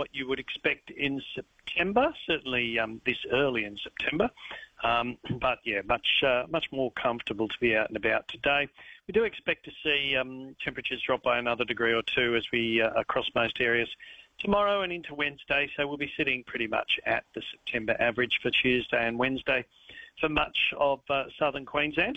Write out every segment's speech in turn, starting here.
what you would expect in September, certainly this early in September. But yeah, much more comfortable to be out and about today. We do expect to see temperatures drop by another degree or two as we across most areas tomorrow and into Wednesday. So we'll be sitting pretty much at the September average for Tuesday and Wednesday for much of southern Queensland.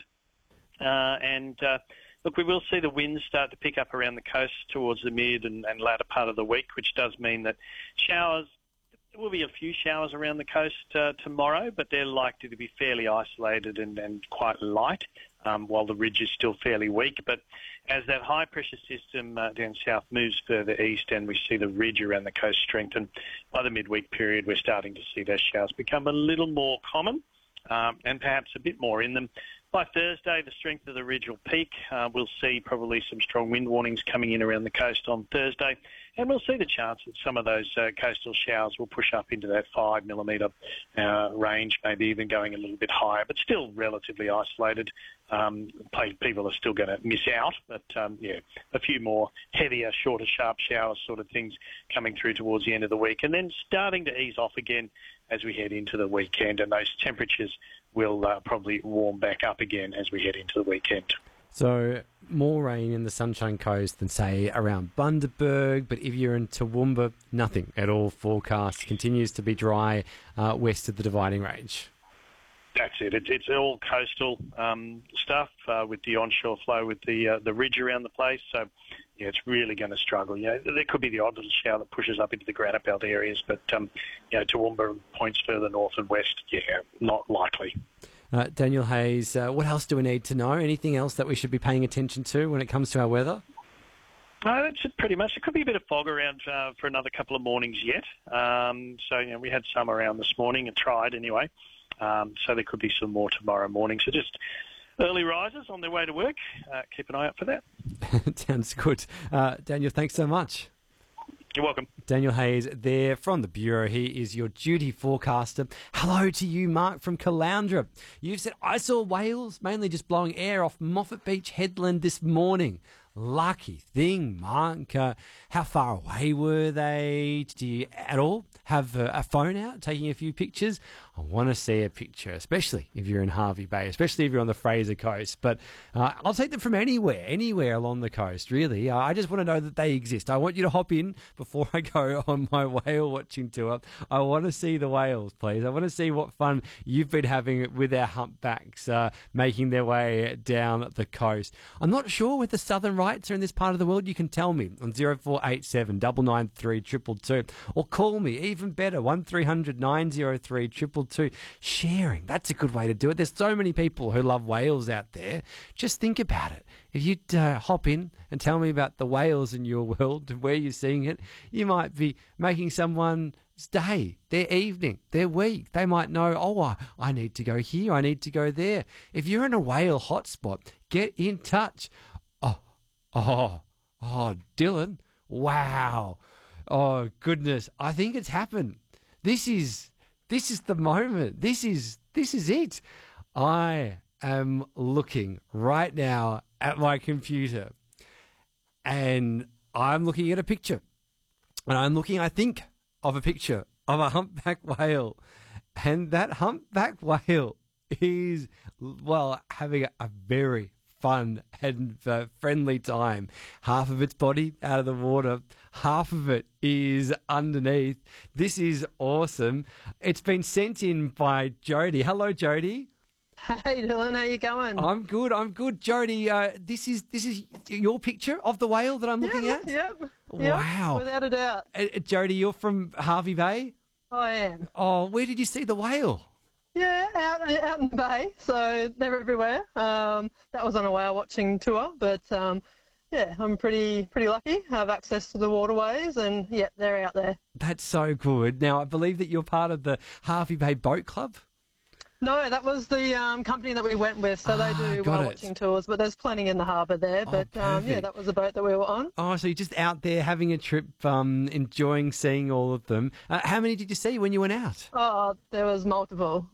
Look, we will see the winds start to pick up around the coast towards the mid and latter part of the week, which does mean that showers, there will be a few showers around the coast tomorrow, but they're likely to be fairly isolated and quite light, while the ridge is still fairly weak. But as that high-pressure system down south moves further east and we see the ridge around the coast strengthen, by the midweek period we're starting to see those showers become a little more common and perhaps a bit more in them. By Thursday, the strength of the ridge will peak. We'll see probably some strong wind warnings coming in around the coast on Thursday, and we'll see the chance that some of those coastal showers will push up into that 5 millimetre range, maybe even going a little bit higher, but still relatively isolated. People are still going to miss out, but a few more heavier, shorter, sharp showers sort of things coming through towards the end of the week, and then starting to ease off again as we head into the weekend, and those temperatures will probably warm back up again as we head into the weekend. So more rain in the Sunshine Coast than, say, around Bundaberg, but if you're in Toowoomba, nothing at all forecast. Continues to be dry west of the Dividing Range. That's it. It's all coastal stuff with the onshore flow, with the ridge around the place. So, yeah, it's really going to struggle. There could be the odd little shower that pushes up into the Granite Belt areas, but Toowoomba points further north and west, not likely. Daniel Hayes, what else do we need to know? Anything else that we should be paying attention to when it comes to our weather? No, that's it pretty much. There could be a bit of fog around for another couple of mornings yet. We had some around this morning and tried anyway. So there could be some more tomorrow morning. So just early risers on their way to work. Keep an eye out for that. Sounds good. Daniel, thanks so much. You're welcome. Daniel Hayes there from the Bureau. He is your duty forecaster. Hello to you, Mark from Caloundra. You've said, I saw whales mainly just blowing air off Moffat Beach headland this morning. Lucky thing, Mark. How far away were they? Did you at all have a phone out taking a few pictures? I want to see a picture, especially if you're in Hervey Bay, especially if you're on the Fraser Coast. But I'll take them from anywhere along the coast, really. I just want to know that they exist. I want you to hop in before I go on my whale watching tour. I want to see the whales, please. I want to see what fun you've been having with our humpbacks making their way down the coast. I'm not sure where the southern rights are in this part of the world. You can tell me on 0487 993 222 or call me, even better, 1300 903 222. Sharing, that's a good way to do it. There's so many people who love whales out there. Just think about it. If you'd hop in and tell me about the whales in your world and where you're seeing it, you might be making someone's day, their evening, their week. They might know, I need to go here, I need to go there. If you're in a whale hotspot, get in touch. Oh, Dylan, wow. Oh, goodness, I think it's happened. This is the moment. This is it. I am looking right now at my computer and I'm looking at a picture. And I think of a picture of a humpback whale. And that humpback whale is, having a very fun and friendly time. Half of its body out of the water, half of it is underneath. This is awesome. It's been sent in by Jody. Hello, Jody. Hey, Dylan, how you going? I'm good. Jody, this is your picture of the whale that I'm looking at? Yep. Wow. Without a doubt. Jody, you're from Hervey Bay? I am. Oh, where did you see the whale? Yeah, out in the bay, so they're everywhere. That was on a whale watching tour, but I'm pretty lucky. I have access to the waterways, and they're out there. That's so good. Now, I believe that you're part of the Hervey Bay Boat Club? No, that was the company that we went with, so they do whale watching tours, but there's plenty in the harbour there. But that was the boat that we were on. Oh, so you're just out there having a trip, enjoying seeing all of them. How many did you see when you went out? Oh, there was multiple, like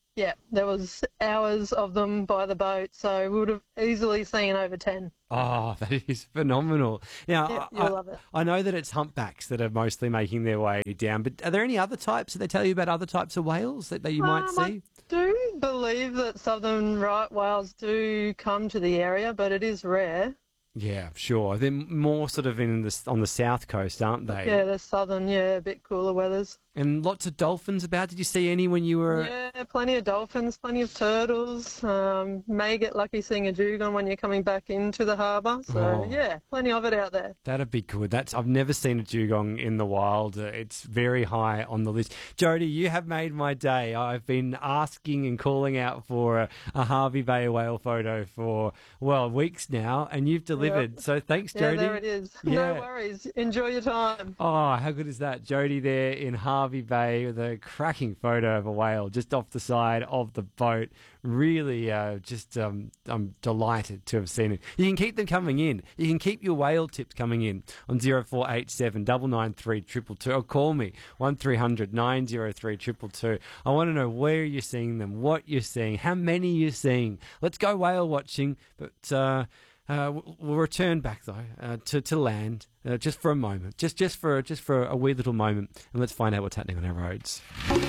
Yeah, there was hours of them by the boat, so we would have easily seen over 10. Oh, that is phenomenal. Now, Yep, you'll love it. I know that it's humpbacks that are mostly making their way down, but are there any other types? Did they tell you about other types of whales that you might see? I do believe that southern right whales do come to the area, but it is rare. Yeah, sure. They're more sort of on the south coast, aren't they? Yeah, the southern, a bit cooler weathers. And lots of dolphins about. Did you see any when you were... Yeah, plenty of dolphins, plenty of turtles. May get lucky seeing a dugong when you're coming back into the harbour. So, plenty of it out there. That'd be good. I've never seen a dugong in the wild. It's very high on the list. Jody, you have made my day. I've been asking and calling out for a Harvey Bay whale photo for, weeks now, and you've delivered. Yep. So thanks, Jody. Yeah, there it is. Yeah. No worries. Enjoy your time. Oh, how good is that? Jody there in Harvey Bay with a cracking photo of a whale just off the side of the boat. Really, I'm delighted to have seen it. You can keep them coming in. You can keep your whale tips coming in on 0487 993 222 or call me 1300 903 222. I want to know where you're seeing them, what you're seeing, how many you're seeing. Let's go whale watching, but we'll return back though to land just for a moment, just for a wee little moment, and let's find out what's happening on our roads.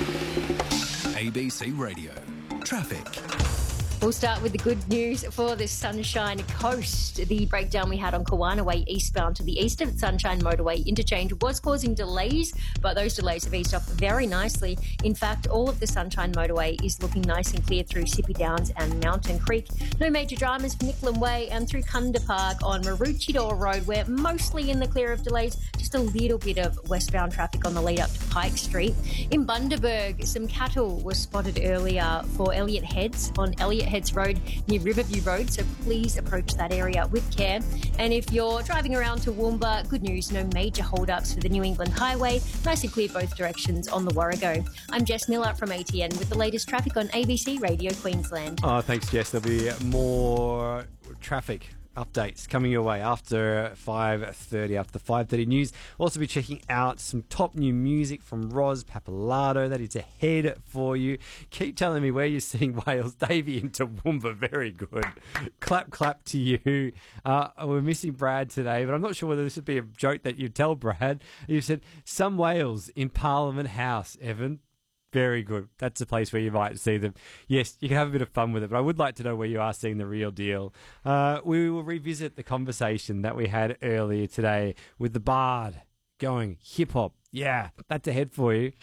ABC Radio Traffic. We'll start with the good news for the Sunshine Coast. The breakdown we had on Kawana Way eastbound to the east of Sunshine Motorway interchange was causing delays, but those delays have eased off very nicely. In fact, all of the Sunshine Motorway is looking nice and clear through Sippy Downs and Mountain Creek. No major dramas for Nicklin Way and through Kunda Park on Maroochydore Road. We're mostly in the clear of delays, just a little bit of westbound traffic on the lead up to Pike Street. In Bundaberg, some cattle were spotted earlier for Elliott Heads on Elliott Heads Road near Riverview Road, so please approach that area with care. And if you're driving around Toowoomba, good news, no major hold-ups for the New England Highway, nice and clear both directions on the Warrego. I'm Jess Miller from ATN with the latest traffic on ABC Radio Queensland. Oh, thanks, Jess. There'll be more traffic updates coming your way after 5:30, after the 5:30 news. We'll also be checking out some top new music from Roz Papalato. That is ahead for you. Keep telling me where you're seeing whales. Davey in Toowoomba, very good. Clap to you. We're missing Brad today, but I'm not sure whether this would be a joke that you'd tell Brad. You said, some whales in Parliament House, Evan. Very good. That's a place where you might see them. Yes, you can have a bit of fun with it, but I would like to know where you are seeing the real deal. We will revisit the conversation that we had earlier today with the Bard going hip-hop. Yeah, that's ahead for you.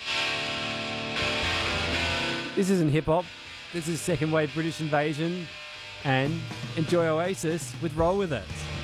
This isn't hip-hop. This is second wave British invasion. And enjoy Oasis with Roll With It.